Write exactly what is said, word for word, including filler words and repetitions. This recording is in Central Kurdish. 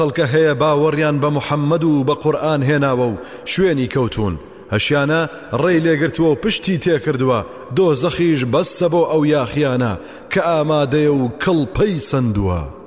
خەڵکە هەیە باوەڕیان بە محەممەد و بە قورئان هێناوە و شوێنی کەوتون هەشیانە ڕێی لێگرتووە و پشتی تێکردووە دۆزەخیش بەسە بۆ ئەو یاخیانە کە ئامادەیە و کڵپەی سندووە